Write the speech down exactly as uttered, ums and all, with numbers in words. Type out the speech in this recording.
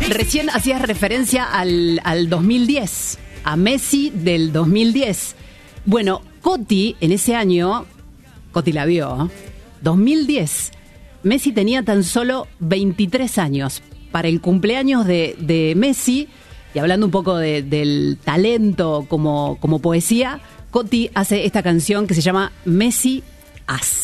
Recién hacías referencia al, al dos mil diez, a Messi del dos mil diez. Bueno, Coti en ese año, Coti la vio, ¿eh? dos mil diez, Messi tenía tan solo veintitrés años. Para el cumpleaños de, de Messi, y hablando un poco de, del talento como, como poesía, Coti hace esta canción que se llama Messi As.